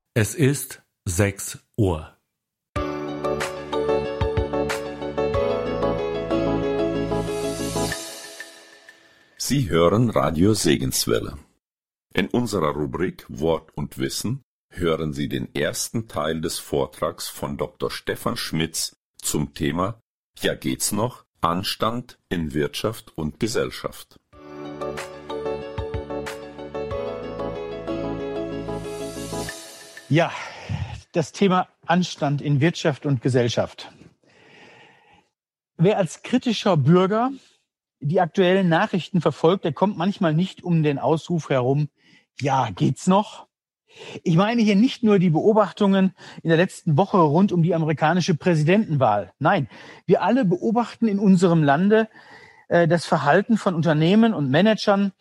Es ist 6 Uhr. Sie hören Radio Segenswelle. In unserer Rubrik Wort und Wissen hören Sie den ersten Teil des Vortrags von Dr. Stefan Schmitz zum Thema Ja geht's noch? Anstand in Wirtschaft und Gesellschaft. Ja, das Thema Anstand in Wirtschaft und Gesellschaft. Wer als kritischer Bürger die aktuellen Nachrichten verfolgt, der kommt manchmal nicht um den Ausruf herum, ja, geht's noch? Ich meine hier nicht nur die Beobachtungen in der letzten Woche rund um die amerikanische Präsidentenwahl. Nein, wir alle beobachten in unserem Lande das Verhalten von Unternehmen und Managern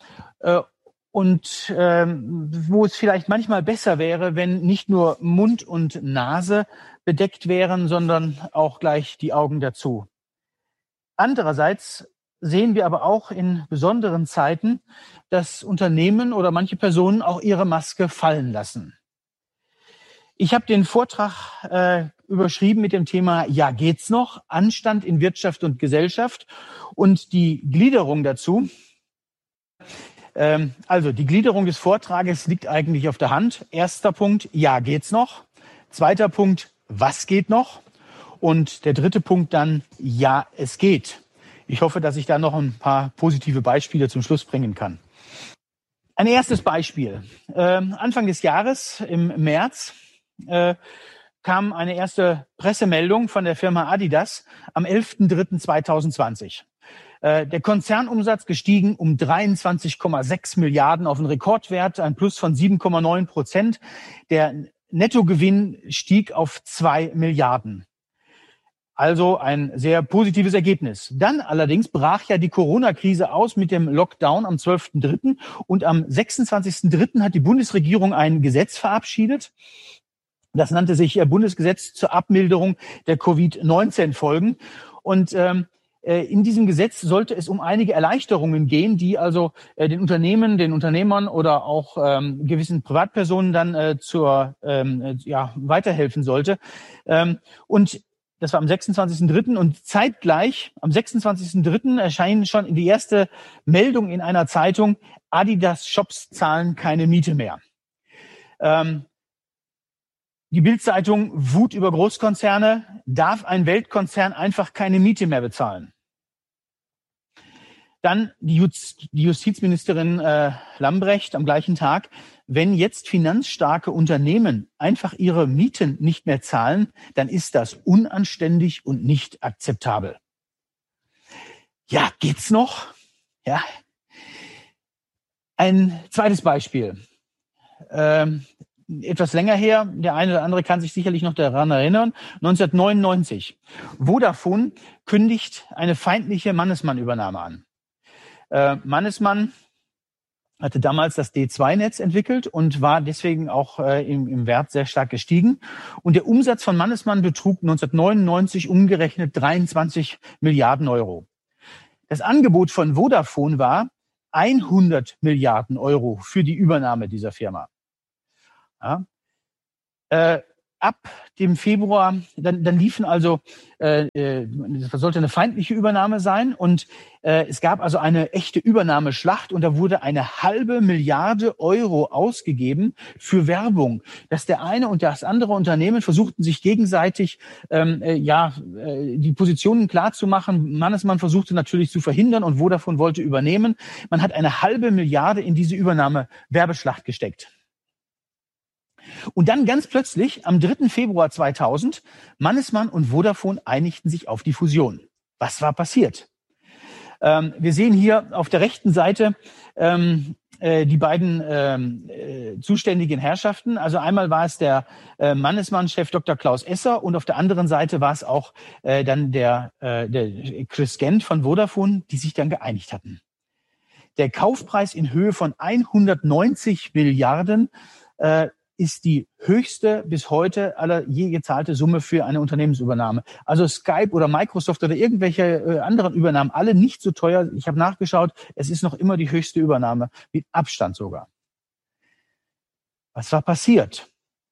wo es vielleicht manchmal besser wäre, wenn nicht nur Mund und Nase bedeckt wären, sondern auch gleich die Augen dazu. Andererseits sehen wir aber auch in besonderen Zeiten, dass Unternehmen oder manche Personen auch ihre Maske fallen lassen. Ich habe den Vortrag überschrieben mit dem Thema Ja geht's noch? Anstand in Wirtschaft und Gesellschaft und die Gliederung dazu. Also die Gliederung des Vortrages liegt eigentlich auf der Hand. Erster Punkt, ja geht's noch. Zweiter Punkt, was geht noch? Und der dritte Punkt dann, ja es geht. Ich hoffe, dass ich da noch ein paar positive Beispiele zum Schluss bringen kann. Ein erstes Beispiel. Anfang des Jahres, im März, kam eine erste Pressemeldung von der Firma Adidas am 11.03.2020. Der Konzernumsatz gestiegen um 23,6 Milliarden auf einen Rekordwert, ein Plus von 7,9%. Der Nettogewinn stieg auf 2 Milliarden. Also ein sehr positives Ergebnis. Dann allerdings brach ja die Corona-Krise aus mit dem Lockdown am 12.03. und am 26.03. hat die Bundesregierung ein Gesetz verabschiedet. Das nannte sich Bundesgesetz zur Abmilderung der Covid-19-Folgen. Und in diesem Gesetz sollte es um einige Erleichterungen gehen, die also den Unternehmen, den Unternehmern oder auch gewissen Privatpersonen dann weiterhelfen sollte. Und das war am 26.03. und zeitgleich am 26.03. erscheint schon die erste Meldung in einer Zeitung, Adidas Shops zahlen keine Miete mehr. Die Bild-Zeitung: Wut über Großkonzerne. Darf ein Weltkonzern einfach keine Miete mehr bezahlen? Dann die Justizministerin Lambrecht am gleichen Tag: Wenn jetzt finanzstarke Unternehmen einfach ihre Mieten nicht mehr zahlen, dann ist das unanständig und nicht akzeptabel. Ja, geht's noch? Ja. Ein zweites Beispiel. Etwas länger her, der eine oder andere kann sich sicherlich noch daran erinnern, 1999. Vodafone kündigt eine feindliche Mannesmann-Übernahme an. Mannesmann hatte damals das D2-Netz entwickelt und war deswegen auch im Wert sehr stark gestiegen. Und der Umsatz von Mannesmann betrug 1999 umgerechnet 23 Milliarden Euro. Das Angebot von Vodafone war 100 Milliarden Euro für die Übernahme dieser Firma. Ja. Ab dem Februar, dann liefen also, das sollte eine feindliche Übernahme sein und es gab also eine echte Übernahmeschlacht und da wurde 1,5 Milliarde Euro ausgegeben für Werbung, dass der eine und das andere Unternehmen versuchten sich gegenseitig die Positionen klar zu machen. Mannesmann versuchte natürlich zu verhindern und Vodafone wollte übernehmen. Man hat 1,5 Milliarde in diese Übernahme-Werbeschlacht gesteckt. Und dann ganz plötzlich, am 3. Februar 2000, Mannesmann und Vodafone einigten sich auf die Fusion. Was war passiert? Wir sehen hier auf der rechten Seite die beiden zuständigen Herrschaften. Also einmal war es der Mannesmann-Chef Dr. Klaus Esser und auf der anderen Seite war es auch dann der Chris Gent von Vodafone, die sich dann geeinigt hatten. Der Kaufpreis in Höhe von 190 Milliarden ist die höchste bis heute aller je gezahlte Summe für eine Unternehmensübernahme. Also Skype oder Microsoft oder irgendwelche anderen Übernahmen, alle nicht so teuer. Ich habe nachgeschaut, es ist noch immer die höchste Übernahme, mit Abstand sogar. Was war passiert?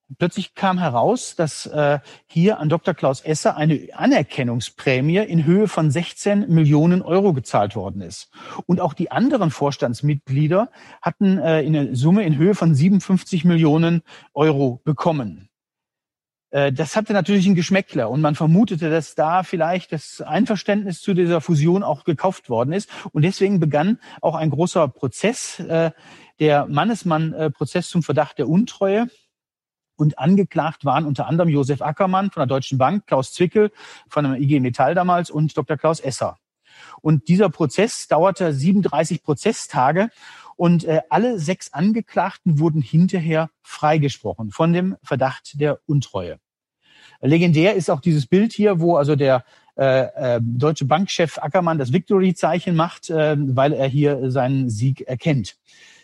plötzlich kam heraus, dass hier an Dr. Klaus Esser eine Anerkennungsprämie in Höhe von 16 Millionen Euro gezahlt worden ist. Und auch die anderen Vorstandsmitglieder hatten eine Summe in Höhe von 57 Millionen Euro bekommen. Das hatte natürlich einen Geschmäckler und man vermutete, dass da vielleicht das Einverständnis zu dieser Fusion auch gekauft worden ist. Und deswegen begann auch ein großer Prozess, der Mannesmann-Prozess zum Verdacht der Untreue. Und angeklagt waren unter anderem Josef Ackermann von der Deutschen Bank, Klaus Zwickel von der IG Metall damals und Dr. Klaus Esser. Und dieser Prozess dauerte 37 Prozesstage und alle 6 Angeklagten wurden hinterher freigesprochen von dem Verdacht der Untreue. Legendär ist auch dieses Bild hier, wo also der Deutsche Bankchef Ackermann das Victory-Zeichen macht, weil er hier seinen Sieg erkennt.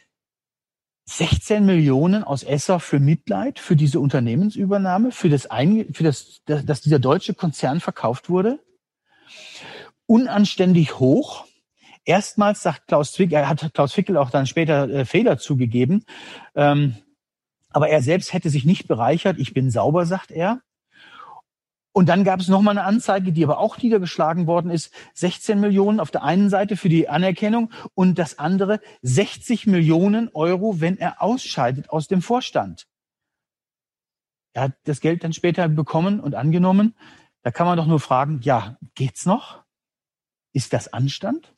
16 Millionen aus Esser für Mitleid, für diese Unternehmensübernahme, dass dieser deutsche Konzern verkauft wurde. Unanständig hoch. Erstmals sagt Klaus Fickel auch dann später Fehler zugegeben. Aber er selbst hätte sich nicht bereichert. Ich bin sauber, sagt er. Und dann gab es nochmal eine Anzeige, die aber auch niedergeschlagen worden ist. 16 Millionen auf der einen Seite für die Anerkennung und das andere 60 Millionen Euro, wenn er ausscheidet aus dem Vorstand. Er hat das Geld dann später bekommen und angenommen. Da kann man doch nur fragen, ja, geht's noch? Ist das Anstand?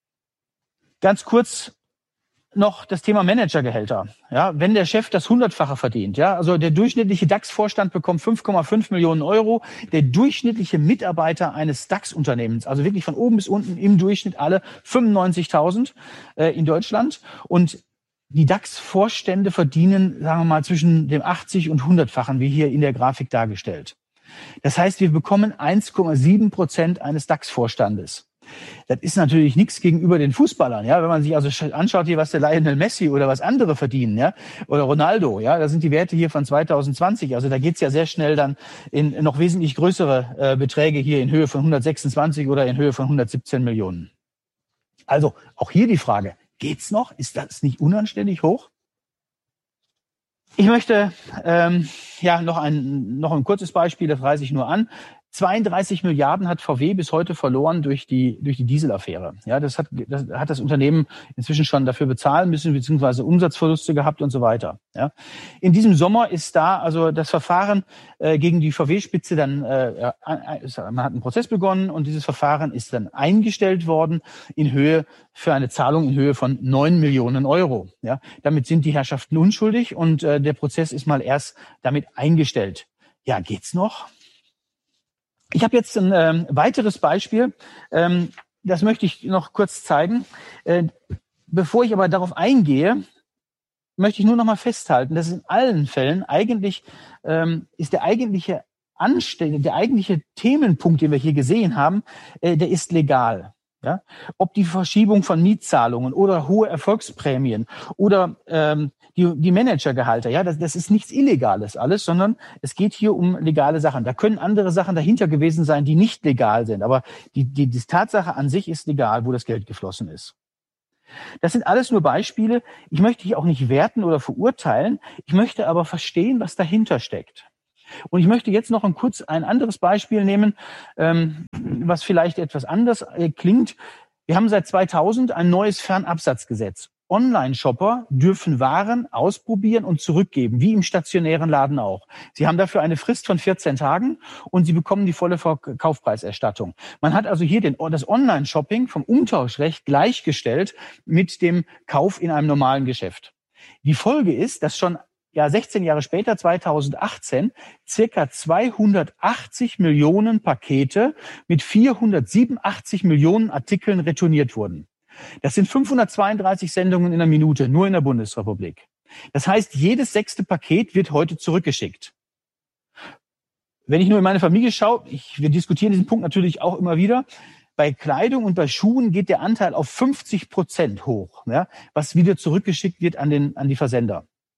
Ganz kurz noch das Thema Managergehälter. Ja, wenn der Chef das 100-fache verdient, ja, also der durchschnittliche DAX-Vorstand bekommt 5,5 Millionen Euro, der durchschnittliche Mitarbeiter eines DAX-Unternehmens, also wirklich von oben bis unten im Durchschnitt alle 95.000 in Deutschland und die DAX-Vorstände verdienen, sagen wir mal, zwischen dem 80- und 100-fachen, wie hier in der Grafik dargestellt. Das heißt, wir bekommen 1,7% eines DAX-Vorstandes. Das ist natürlich nichts gegenüber den Fußballern, ja. Wenn man sich also anschaut hier, was der Lionel Messi oder was andere verdienen, ja, oder Ronaldo, ja, da sind die Werte hier von 2020. Also da geht's ja sehr schnell dann in noch wesentlich größere Beträge hier in Höhe von 126 oder in Höhe von 117 Millionen. Also auch hier die Frage, geht's noch? Ist das nicht unanständig hoch? Ich möchte noch ein kurzes Beispiel, das reiße ich nur an. 32 Milliarden hat VW bis heute verloren durch die Dieselaffäre. Ja, das hat das Unternehmen inzwischen schon dafür bezahlen müssen, beziehungsweise Umsatzverluste gehabt und so weiter. Ja. In diesem Sommer ist da also das Verfahren gegen die VW-Spitze dann, man hat einen Prozess begonnen und dieses Verfahren ist dann eingestellt worden für eine Zahlung in Höhe von 9 Millionen Euro. Ja. Damit sind die Herrschaften unschuldig und der Prozess ist mal erst damit eingestellt. Ja, geht's noch? Ich habe jetzt ein weiteres Beispiel, das möchte ich noch kurz zeigen. Bevor ich aber darauf eingehe, möchte ich nur noch mal festhalten, dass in allen Fällen eigentlich ist der eigentliche Themenpunkt, den wir hier gesehen haben, der ist legal. Ja? Ob die Verschiebung von Mietzahlungen oder hohe Erfolgsprämien oder die Managergehalte, ja, das ist nichts Illegales alles, sondern es geht hier um legale Sachen. Da können andere Sachen dahinter gewesen sein, die nicht legal sind, aber die Tatsache an sich ist legal, wo das Geld geflossen ist. Das sind alles nur Beispiele. Ich möchte hier auch nicht werten oder verurteilen. Ich möchte aber verstehen, was dahinter steckt. Und ich möchte jetzt noch ein anderes Beispiel nehmen, was vielleicht etwas anders klingt. Wir haben seit 2000 ein neues Fernabsatzgesetz. Online-Shopper dürfen Waren ausprobieren und zurückgeben, wie im stationären Laden auch. Sie haben dafür eine Frist von 14 Tagen und Sie bekommen die volle Kaufpreiserstattung. Man hat also hier das Online-Shopping vom Umtauschrecht gleichgestellt mit dem Kauf in einem normalen Geschäft. Die Folge ist, dass schon 16 Jahre später, 2018, circa 280 Millionen Pakete mit 487 Millionen Artikeln retourniert wurden. Das sind 532 Sendungen in der Minute, nur in der Bundesrepublik. Das heißt, jedes 6. Paket wird heute zurückgeschickt. Wenn ich nur in meine Familie schaue, wir diskutieren diesen Punkt natürlich auch immer wieder, bei Kleidung und bei Schuhen geht der Anteil auf 50% hoch, ja, was wieder zurückgeschickt wird an die Versender.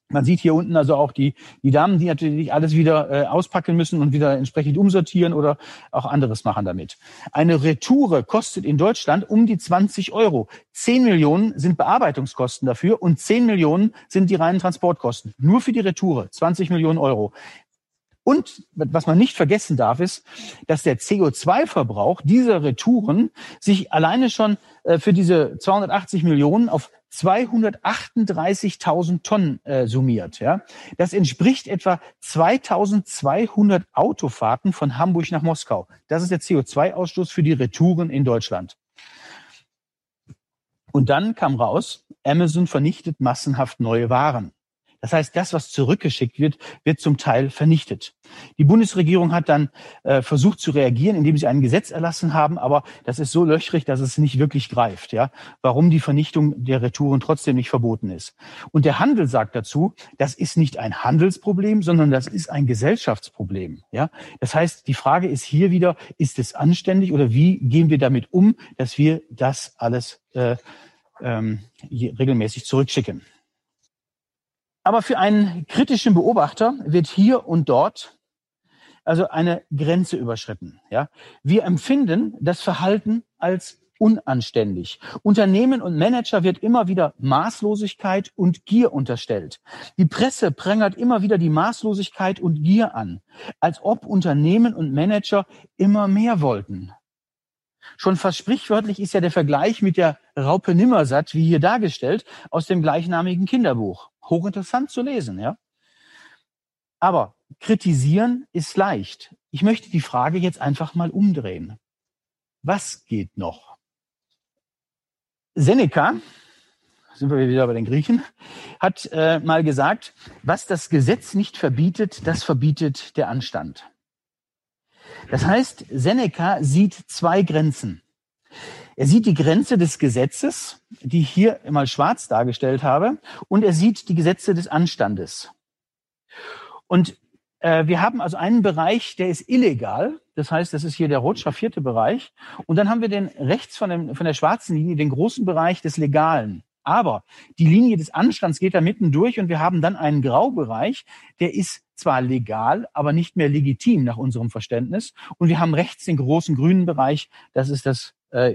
Man sieht hier unten also auch die Damen, die natürlich alles wieder auspacken müssen und wieder entsprechend umsortieren oder auch anderes machen damit. Eine Retoure kostet in Deutschland um die 20 Euro. 10 Millionen sind Bearbeitungskosten dafür und 10 Millionen sind die reinen Transportkosten. Nur für die Retoure 20 Millionen Euro. Und was man nicht vergessen darf, ist, dass der CO2-Verbrauch dieser Retouren sich alleine schon für diese 280 Millionen auf 238.000 Tonnen summiert. Ja, das entspricht etwa 2.200 Autofahrten von Hamburg nach Moskau. Das ist der CO2-Ausstoß für die Retouren in Deutschland. Und dann kam raus, Amazon vernichtet massenhaft neue Waren. Das heißt, das, was zurückgeschickt wird, wird zum Teil vernichtet. Die Bundesregierung hat dann versucht zu reagieren, indem sie ein Gesetz erlassen haben, aber das ist so löchrig, dass es nicht wirklich greift. Ja, warum die Vernichtung der Retouren trotzdem nicht verboten ist. Und der Handel sagt dazu, das ist nicht ein Handelsproblem, sondern das ist ein Gesellschaftsproblem. Ja, das heißt, die Frage ist hier wieder, ist es anständig oder wie gehen wir damit um, dass wir das alles regelmäßig zurückschicken? Aber für einen kritischen Beobachter wird hier und dort also eine Grenze überschritten. Ja, wir empfinden das Verhalten als unanständig. Unternehmen und Manager wird immer wieder Maßlosigkeit und Gier unterstellt. Die Presse prangert immer wieder die Maßlosigkeit und Gier an, als ob Unternehmen und Manager immer mehr wollten. Schon fast sprichwörtlich ist ja der Vergleich mit der Raupe Nimmersatt, wie hier dargestellt, aus dem gleichnamigen Kinderbuch. Hochinteressant zu lesen, ja. Aber kritisieren ist leicht. Ich möchte die Frage jetzt einfach mal umdrehen. Was geht noch? Seneca, sind wir wieder bei den Griechen, hat mal gesagt, was das Gesetz nicht verbietet, das verbietet der Anstand. Das heißt, Seneca sieht zwei Grenzen. Er sieht die Grenze des Gesetzes, die ich hier mal schwarz dargestellt habe, und er sieht die Gesetze des Anstandes. Und wir haben also einen Bereich, der ist illegal. Das heißt, das ist hier der rot schraffierte Bereich. Und dann haben wir den rechts von der schwarzen Linie, den großen Bereich des Legalen. Aber die Linie des Anstands geht da mitten durch und wir haben dann einen Graubereich, der ist zwar legal, aber nicht mehr legitim nach unserem Verständnis. Und wir haben rechts den großen grünen Bereich, das ist das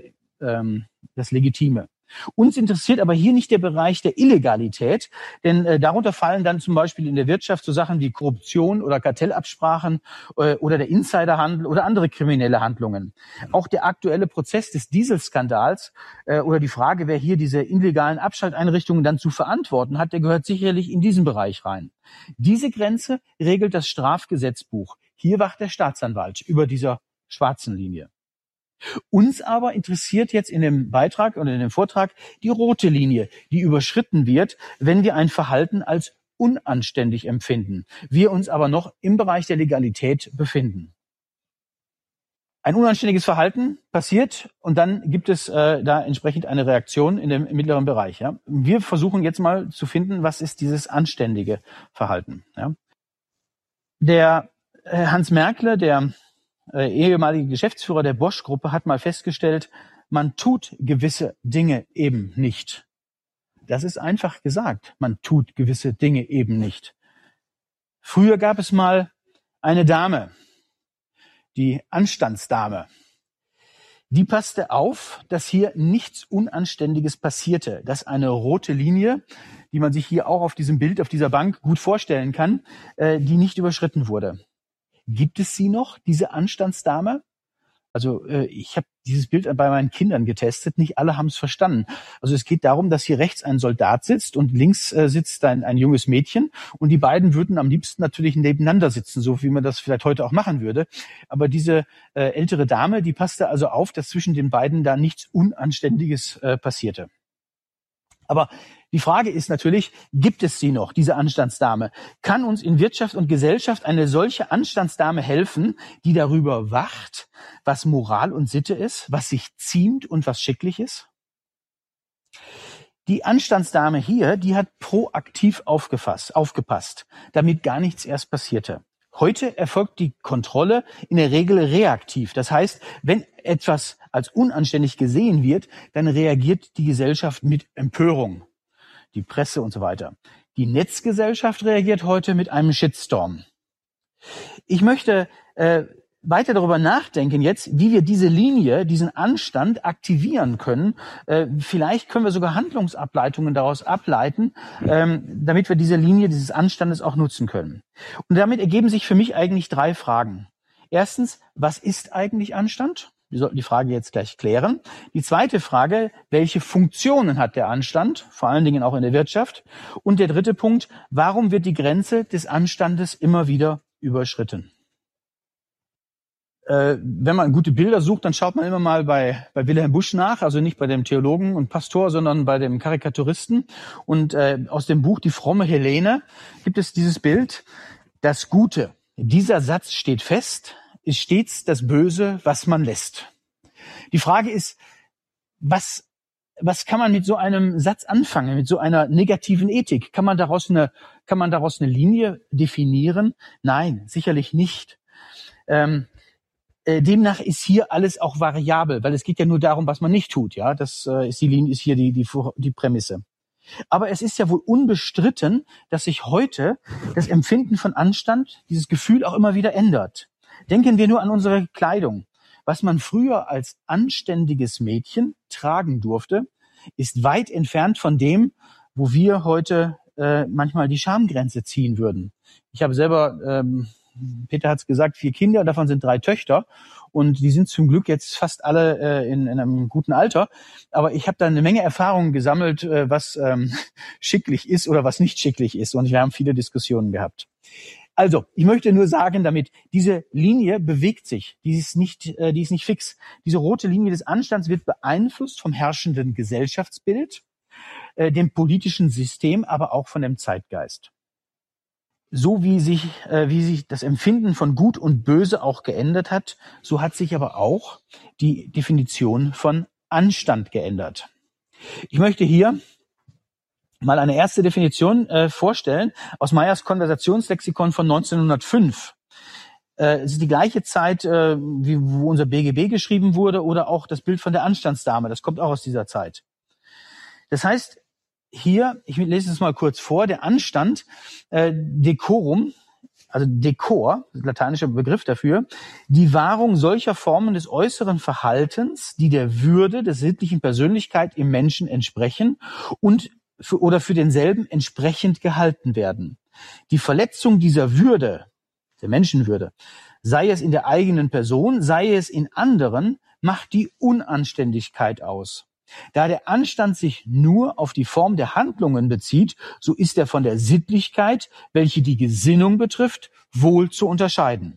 Legitime. Uns interessiert aber hier nicht der Bereich der Illegalität, denn darunter fallen dann zum Beispiel in der Wirtschaft so Sachen wie Korruption oder Kartellabsprachen oder der Insiderhandel oder andere kriminelle Handlungen. Auch der aktuelle Prozess des Dieselskandals oder die Frage, wer hier diese illegalen Abschalteinrichtungen dann zu verantworten hat, der gehört sicherlich in diesen Bereich rein. Diese Grenze regelt das Strafgesetzbuch. Hier wacht der Staatsanwalt über dieser schwarzen Linie. Uns aber interessiert jetzt in dem Beitrag und in dem Vortrag die rote Linie, die überschritten wird, wenn wir ein Verhalten als unanständig empfinden, wir uns aber noch im Bereich der Legalität befinden. Ein unanständiges Verhalten passiert und dann gibt es da entsprechend eine Reaktion in dem mittleren Bereich. Ja? Wir versuchen jetzt mal zu finden, was ist dieses anständige Verhalten. Ja? Der Hans Merkle, der ehemalige Geschäftsführer der Bosch-Gruppe, hat mal festgestellt, man tut gewisse Dinge eben nicht. Das ist einfach gesagt. Man tut gewisse Dinge eben nicht. Früher gab es mal eine Dame, die Anstandsdame. Die passte auf, dass hier nichts Unanständiges passierte, dass eine rote Linie, die man sich hier auch auf diesem Bild, auf dieser Bank gut vorstellen kann, die nicht überschritten wurde. Gibt es sie noch, diese Anstandsdame? Also ich habe dieses Bild bei meinen Kindern getestet. Nicht alle haben es verstanden. Also es geht darum, dass hier rechts ein Soldat sitzt und links sitzt ein junges Mädchen. Und die beiden würden am liebsten natürlich nebeneinander sitzen, so wie man das vielleicht heute auch machen würde. Aber diese ältere Dame, die passte also auf, dass zwischen den beiden da nichts Unanständiges passierte. Aber die Frage ist natürlich, gibt es sie noch, diese Anstandsdame? Kann uns in Wirtschaft und Gesellschaft eine solche Anstandsdame helfen, die darüber wacht, was Moral und Sitte ist, was sich ziemt und was schicklich ist? Die Anstandsdame hier, die hat proaktiv aufgepasst, damit gar nichts erst passierte. Heute erfolgt die Kontrolle in der Regel reaktiv. Das heißt, wenn etwas als unanständig gesehen wird, dann reagiert die Gesellschaft mit Empörung, die Presse und so weiter. Die Netzgesellschaft reagiert heute mit einem Shitstorm. Ich möchte weiter darüber nachdenken jetzt, wie wir diese Linie, diesen Anstand aktivieren können. Vielleicht können wir sogar Handlungsableitungen daraus ableiten, damit wir diese Linie dieses Anstandes auch nutzen können. Und damit ergeben sich für mich eigentlich 3 Fragen. Erstens, was ist eigentlich Anstand? Wir sollten die Frage jetzt gleich klären. Die zweite Frage, welche Funktionen hat der Anstand, vor allen Dingen auch in der Wirtschaft? Und der dritte Punkt, warum wird die Grenze des Anstandes immer wieder überschritten? Wenn man gute Bilder sucht, dann schaut man immer mal bei Wilhelm Busch nach, also nicht bei dem Theologen und Pastor, sondern bei dem Karikaturisten. Und aus dem Buch Die fromme Helene gibt es dieses Bild, das Gute. Dieser Satz steht fest, ist stets das Böse, was man lässt. Die Frage ist, was kann man mit so einem Satz anfangen, mit so einer negativen Ethik? Kann man daraus eine Linie definieren? Nein, sicherlich nicht. Demnach ist hier alles auch variabel, weil es geht ja nur darum, was man nicht tut. Ja, das ist hier die Prämisse. Aber es ist ja wohl unbestritten, dass sich heute das Empfinden von Anstand, dieses Gefühl auch immer wieder ändert. Denken wir nur an unsere Kleidung. Was man früher als anständiges Mädchen tragen durfte, ist weit entfernt von dem, wo wir heute manchmal die Schamgrenze ziehen würden. Ich habe selber Peter hat es gesagt, 4 Kinder, davon sind 3 Töchter und die sind zum Glück jetzt fast alle in einem guten Alter. Aber ich habe da eine Menge Erfahrungen gesammelt, was schicklich ist oder was nicht schicklich ist, und wir haben viele Diskussionen gehabt. Also, ich möchte nur sagen damit, diese Linie bewegt sich, die ist nicht fix. Diese rote Linie des Anstands wird beeinflusst vom herrschenden Gesellschaftsbild, dem politischen System, aber auch von dem Zeitgeist. So wie sich das Empfinden von Gut und Böse auch geändert hat, so hat sich aber auch die Definition von Anstand geändert. Ich möchte hier mal eine erste Definition vorstellen aus Meyers Konversationslexikon von 1905. Es ist die gleiche Zeit, wo unser BGB geschrieben wurde, oder auch das Bild von der Anstandsdame. Das kommt auch aus dieser Zeit. Das heißt, hier, ich lese es mal kurz vor, der Anstand, Decorum, also Dekor, lateinischer Begriff dafür, die Wahrung solcher Formen des äußeren Verhaltens, die der Würde der sittlichen Persönlichkeit im Menschen entsprechen und für denselben entsprechend gehalten werden. Die Verletzung dieser Würde, der Menschenwürde, sei es in der eigenen Person, sei es in anderen, macht die Unanständigkeit aus. Da der Anstand sich nur auf die Form der Handlungen bezieht, so ist er von der Sittlichkeit, welche die Gesinnung betrifft, wohl zu unterscheiden.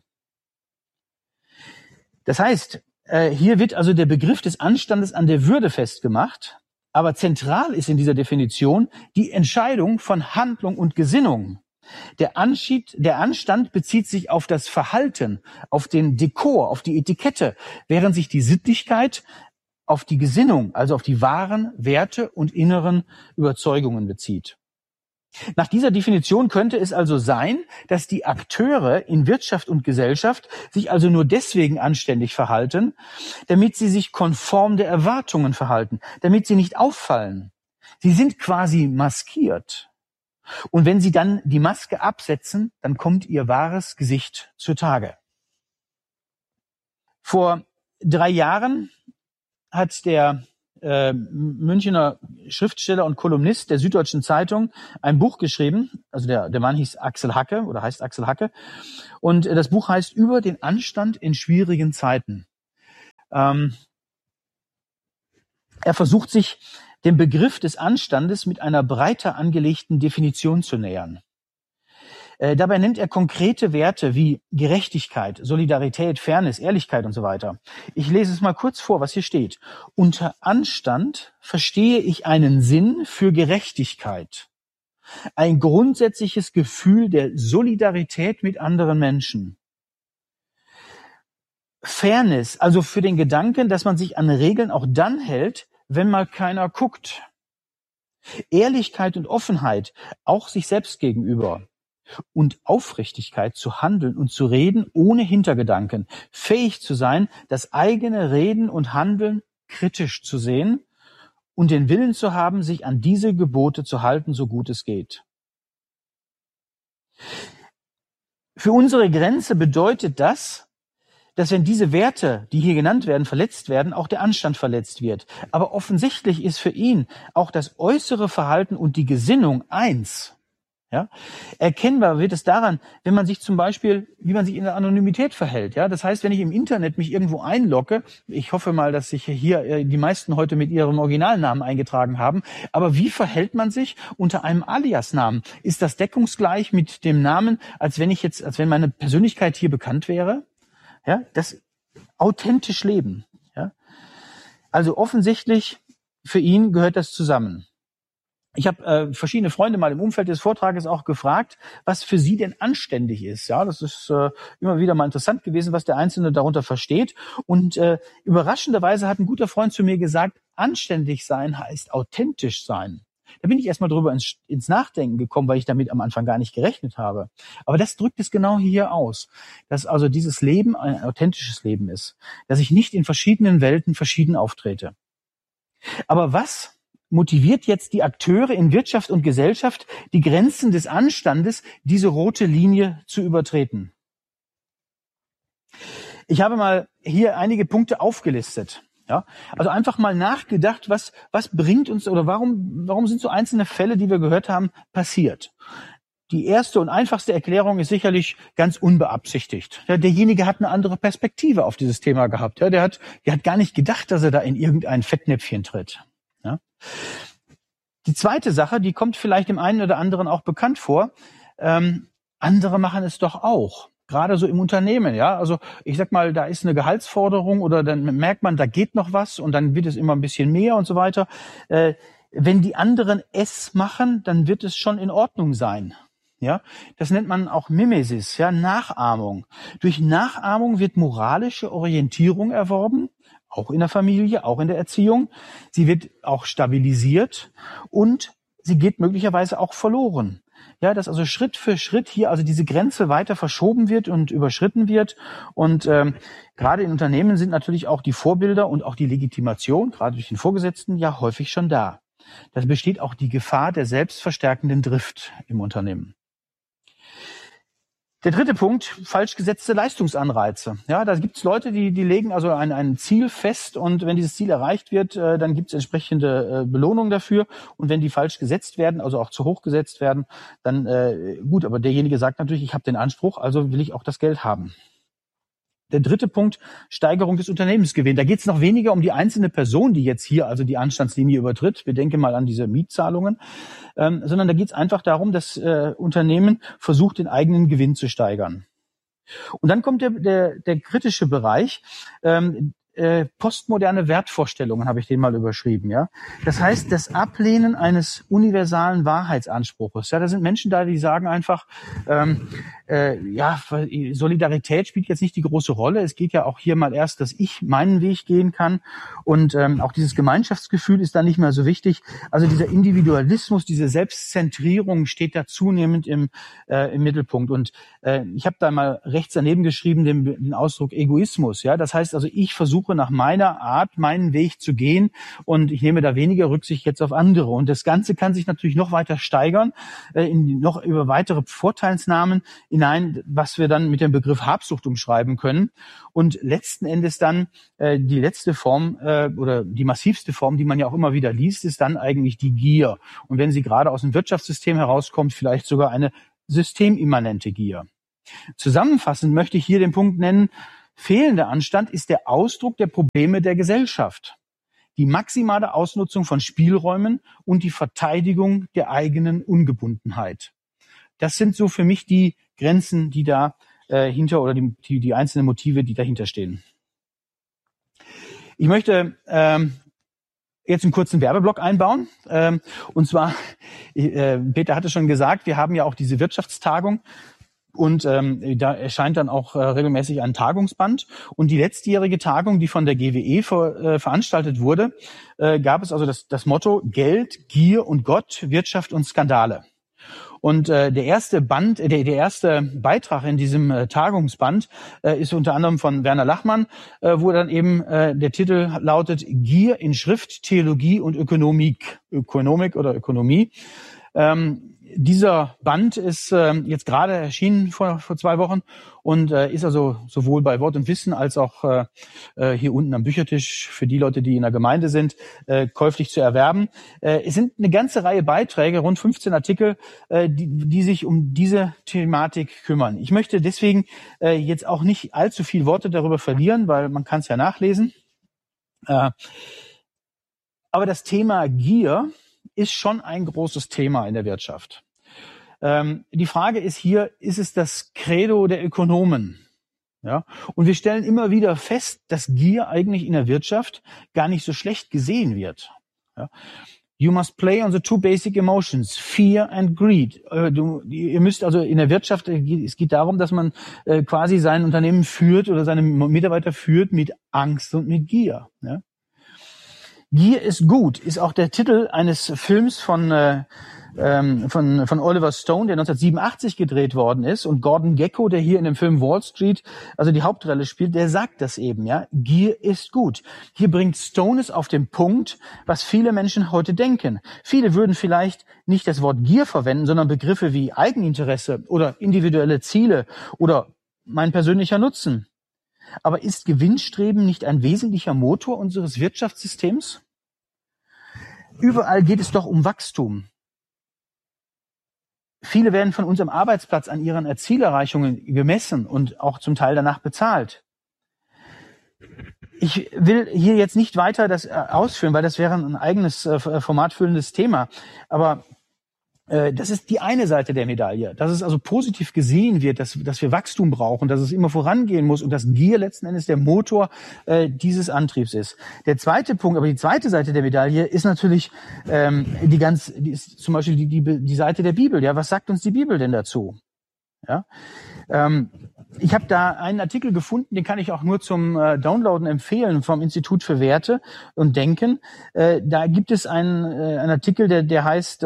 Das heißt, hier wird also der Begriff des Anstandes an der Würde festgemacht, aber zentral ist in dieser Definition die Entscheidung von Handlung und Gesinnung. Der Anstand bezieht sich auf das Verhalten, auf den Dekor, auf die Etikette, während sich die Sittlichkeit auf die Gesinnung, also auf die wahren Werte und inneren Überzeugungen bezieht. Nach dieser Definition könnte es also sein, dass die Akteure in Wirtschaft und Gesellschaft sich also nur deswegen anständig verhalten, damit sie sich konform der Erwartungen verhalten, damit sie nicht auffallen. Sie sind quasi maskiert. Und wenn sie dann die Maske absetzen, dann kommt ihr wahres Gesicht zutage. Vor 3 Jahren hat der Münchner Schriftsteller und Kolumnist der Süddeutschen Zeitung ein Buch geschrieben. Also der Mann hieß Axel Hacke oder heißt Axel Hacke. Und das Buch heißt Über den Anstand in schwierigen Zeiten. Er versucht sich dem Begriff des Anstandes mit einer breiter angelegten Definition zu nähern. Dabei nennt er konkrete Werte wie Gerechtigkeit, Solidarität, Fairness, Ehrlichkeit und so weiter. Ich lese es mal kurz vor, was hier steht. Unter Anstand verstehe ich einen Sinn für Gerechtigkeit, ein grundsätzliches Gefühl der Solidarität mit anderen Menschen. Fairness, also für den Gedanken, dass man sich an Regeln auch dann hält, wenn mal keiner guckt. Ehrlichkeit und Offenheit, auch sich selbst gegenüber. Und Aufrichtigkeit zu handeln und zu reden ohne Hintergedanken, fähig zu sein, das eigene Reden und Handeln kritisch zu sehen und den Willen zu haben, sich an diese Gebote zu halten, so gut es geht. Für unsere Grenze bedeutet das, dass wenn diese Werte, die hier genannt werden, verletzt werden, auch der Anstand verletzt wird. Aber offensichtlich ist für ihn auch das äußere Verhalten und die Gesinnung eins. Ja? Erkennbar wird es daran, wenn man sich zum Beispiel, wie man sich in der Anonymität verhält. Ja? Das heißt, wenn ich im Internet mich irgendwo einlogge, ich hoffe mal, dass sich hier die meisten heute mit ihrem Originalnamen eingetragen haben, aber wie verhält man sich unter einem Aliasnamen? Ist das deckungsgleich mit dem Namen, als wenn meine Persönlichkeit hier bekannt wäre? Ja? Das authentisch leben. Ja? Also offensichtlich für ihn gehört das zusammen. Ich habe verschiedene Freunde mal im Umfeld des Vortrages auch gefragt, was für sie denn anständig ist. Ja, das ist immer wieder mal interessant gewesen, was der Einzelne darunter versteht. Und überraschenderweise hat ein guter Freund zu mir gesagt, anständig sein heißt authentisch sein. Da bin ich erstmal drüber ins Nachdenken gekommen, weil ich damit am Anfang gar nicht gerechnet habe. Aber das drückt es genau hier aus, dass also dieses Leben ein authentisches Leben ist, dass ich nicht in verschiedenen Welten verschieden auftrete. Aber was motiviert jetzt die Akteure in Wirtschaft und Gesellschaft, die Grenzen des Anstandes, diese rote Linie zu übertreten? Ich habe mal hier einige Punkte aufgelistet. Ja, also einfach mal nachgedacht, was bringt uns oder warum sind so einzelne Fälle, die wir gehört haben, passiert? Die erste und einfachste Erklärung ist sicherlich ganz unbeabsichtigt. Ja, derjenige hat eine andere Perspektive auf dieses Thema gehabt. Ja, der hat gar nicht gedacht, dass er da in irgendein Fettnäpfchen tritt. Ja. Die zweite Sache, die kommt vielleicht dem einen oder anderen auch bekannt vor. Andere machen es doch auch. Gerade so im Unternehmen, ja. Also ich sag mal, da ist eine Gehaltsforderung oder dann merkt man, da geht noch was und dann wird es immer ein bisschen mehr und so weiter. Wenn die anderen es machen, dann wird es schon in Ordnung sein. Ja, das nennt man auch Mimesis, ja, Nachahmung. Durch Nachahmung wird moralische Orientierung erworben, auch in der Familie, auch in der Erziehung. Sie wird auch stabilisiert und sie geht möglicherweise auch verloren. Ja, dass also Schritt für Schritt hier also diese Grenze weiter verschoben wird und überschritten wird. Und gerade in Unternehmen sind natürlich auch die Vorbilder und auch die Legitimation, gerade durch den Vorgesetzten, ja häufig schon da. Da besteht auch die Gefahr der selbstverstärkenden Drift im Unternehmen. Der dritte Punkt, falsch gesetzte Leistungsanreize. Ja, da gibt's Leute, die legen also ein Ziel fest und wenn dieses Ziel erreicht wird, dann gibt's entsprechende Belohnung dafür. Und wenn die falsch gesetzt werden, also auch zu hoch gesetzt werden, dann gut, aber derjenige sagt natürlich, ich habe den Anspruch, also will ich auch das Geld haben. Der dritte Punkt, Steigerung des Unternehmensgewinns. Da geht es noch weniger um die einzelne Person, die jetzt hier also die Anstandslinie übertritt. Wir denken mal an diese Mietzahlungen, sondern da geht es einfach darum, dass Unternehmen versucht, den eigenen Gewinn zu steigern. Und dann kommt der kritische Bereich. Postmoderne Wertvorstellungen habe ich den mal überschrieben, ja. Das heißt, das Ablehnen eines universalen Wahrheitsanspruches. Ja, da sind Menschen da, die sagen einfach, Solidarität spielt jetzt nicht die große Rolle. Es geht ja auch hier mal erst, dass ich meinen Weg gehen kann und auch dieses Gemeinschaftsgefühl ist da nicht mehr so wichtig. Also dieser Individualismus, diese Selbstzentrierung steht da zunehmend im Mittelpunkt. Und ich habe da mal rechts daneben geschrieben den Ausdruck Egoismus. Ja, das heißt also, ich versuche nach meiner Art, meinen Weg zu gehen und ich nehme da weniger Rücksicht jetzt auf andere. Und das Ganze kann sich natürlich noch weiter steigern, noch über weitere Vorteilsnahmen hinein, was wir dann mit dem Begriff Habsucht umschreiben können. Und letzten Endes dann die letzte Form oder die massivste Form, die man ja auch immer wieder liest, ist dann eigentlich die Gier. Und wenn sie gerade aus dem Wirtschaftssystem herauskommt, vielleicht sogar eine systemimmanente Gier. Zusammenfassend möchte ich hier den Punkt nennen, fehlender Anstand ist der Ausdruck der Probleme der Gesellschaft. Die maximale Ausnutzung von Spielräumen und die Verteidigung der eigenen Ungebundenheit. Das sind so für mich die Grenzen, die da hinter oder die einzelnen Motive, die dahinter stehen. Ich möchte jetzt einen kurzen Werbeblock einbauen. Und zwar, Peter hatte schon gesagt, wir haben ja auch diese Wirtschaftstagung. Und da erscheint dann auch regelmäßig ein Tagungsband. Und die letztjährige Tagung, die von der GWE veranstaltet wurde, gab es also das Motto Geld, Gier und Gott, Wirtschaft und Skandale. Und der erste Beitrag in diesem Tagungsband ist unter anderem von Werner Lachmann, wo dann eben der Titel lautet Gier in Schrift, Theologie und Ökonomik oder Ökonomie. Dieser Band ist jetzt gerade erschienen vor 2 Wochen und ist also sowohl bei Wort und Wissen als auch hier unten am Büchertisch für die Leute, die in der Gemeinde sind, käuflich zu erwerben. Es sind eine ganze Reihe Beiträge, rund 15 Artikel, die sich um diese Thematik kümmern. Ich möchte deswegen jetzt auch nicht allzu viel Worte darüber verlieren, weil man kann es ja nachlesen. Aber das Thema Gier ist schon ein großes Thema in der Wirtschaft. Die Frage ist hier, ist es das Credo der Ökonomen? Ja? Und wir stellen immer wieder fest, dass Gier eigentlich in der Wirtschaft gar nicht so schlecht gesehen wird. Ja? You must play on the 2 basic emotions, fear and greed. Ihr müsst also in der Wirtschaft, es geht darum, dass man quasi sein Unternehmen führt oder seine Mitarbeiter führt mit Angst und mit Gier. Ja? Gier ist gut, ist auch der Titel eines Films von Oliver Stone, der 1987 gedreht worden ist, und Gordon Gekko, der hier in dem Film Wall Street also die Hauptrolle spielt, der sagt das eben, ja. Gier ist gut. Hier bringt Stone es auf den Punkt, was viele Menschen heute denken. Viele würden vielleicht nicht das Wort Gier verwenden, sondern Begriffe wie Eigeninteresse oder individuelle Ziele oder mein persönlicher Nutzen. Aber ist Gewinnstreben nicht ein wesentlicher Motor unseres Wirtschaftssystems? Überall geht es doch um Wachstum. Viele werden von uns am Arbeitsplatz an ihren Zielerreichungen gemessen und auch zum Teil danach bezahlt. Ich will hier jetzt nicht weiter das ausführen, weil das wäre ein eigenes formatfüllendes Thema. Aber das ist die eine Seite der Medaille, dass es also positiv gesehen wird, dass wir Wachstum brauchen, dass es immer vorangehen muss und dass Gier letzten Endes der Motor dieses Antriebs ist. Der zweite Punkt, aber die zweite Seite der Medaille ist natürlich die ist zum Beispiel die Seite der Bibel. Ja, was sagt uns die Bibel denn dazu? Ja. Ich habe da einen Artikel gefunden, den kann ich auch nur zum Downloaden empfehlen vom Institut für Werte und Denken. Da gibt es einen Artikel, der heißt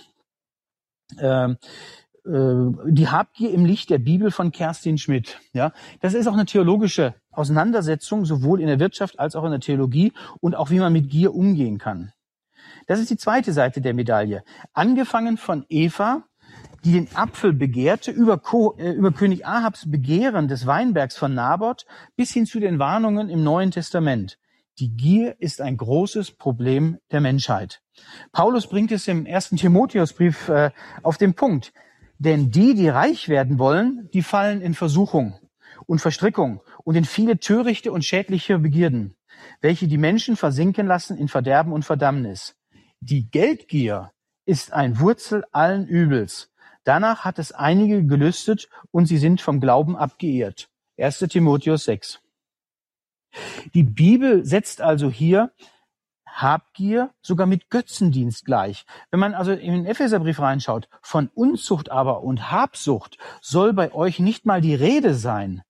die Habgier im Licht der Bibel von Kerstin Schmidt. Ja, das ist auch eine theologische Auseinandersetzung, sowohl in der Wirtschaft als auch in der Theologie und auch wie man mit Gier umgehen kann. Das ist die zweite Seite der Medaille. Angefangen von Eva, die den Apfel begehrte, über König Ahabs Begehren des Weinbergs von Naboth bis hin zu den Warnungen im Neuen Testament. Die Gier ist ein großes Problem der Menschheit. Paulus bringt es im 1. Timotheusbrief auf den Punkt. Denn die reich werden wollen, die fallen in Versuchung und Verstrickung und in viele törichte und schädliche Begierden, welche die Menschen versinken lassen in Verderben und Verdammnis. Die Geldgier ist ein Wurzel allen Übels. Danach hat es einige gelüstet und sie sind vom Glauben abgeirrt. 1. Timotheus 6. Die Bibel setzt also hier Habgier sogar mit Götzendienst gleich. Wenn man also in den Epheserbrief reinschaut, von Unzucht aber und Habsucht soll bei euch nicht mal die Rede sein.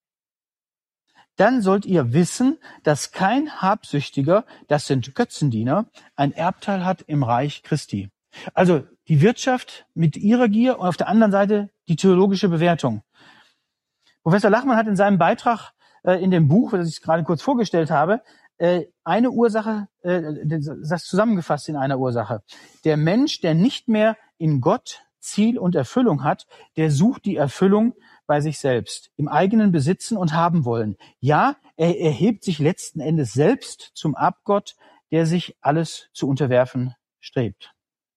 Dann sollt ihr wissen, dass kein Habsüchtiger, das sind Götzendiener, ein Erbteil hat im Reich Christi. Also die Wirtschaft mit ihrer Gier und auf der anderen Seite die theologische Bewertung. Professor Lachmann hat in seinem Beitrag in dem Buch, das ich gerade kurz vorgestellt habe, eine Ursache, das zusammengefasst in einer Ursache. Der Mensch, der nicht mehr in Gott Ziel und Erfüllung hat, der sucht die Erfüllung bei sich selbst, im eigenen Besitzen und haben wollen. Ja, er erhebt sich letzten Endes selbst zum Abgott, der sich alles zu unterwerfen strebt.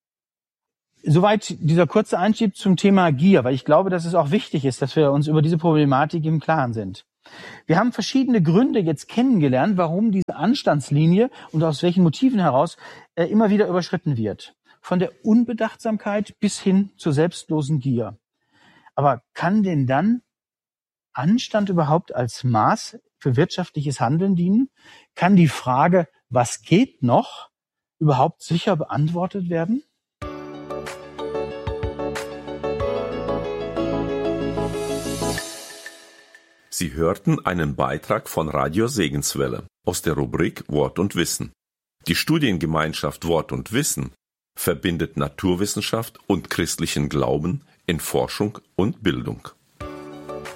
Soweit dieser kurze Einstieg zum Thema Gier, weil ich glaube, dass es auch wichtig ist, dass wir uns über diese Problematik im Klaren sind. Wir haben verschiedene Gründe jetzt kennengelernt, warum diese Anstandslinie und aus welchen Motiven heraus immer wieder überschritten wird. Von der Unbedachtsamkeit bis hin zur selbstlosen Gier. Aber kann denn dann Anstand überhaupt als Maß für wirtschaftliches Handeln dienen? Kann die Frage, was geht noch, überhaupt sicher beantwortet werden? Sie hörten einen Beitrag von Radio Segenswelle aus der Rubrik Wort und Wissen. Die Studiengemeinschaft Wort und Wissen verbindet Naturwissenschaft und christlichen Glauben in Forschung und Bildung.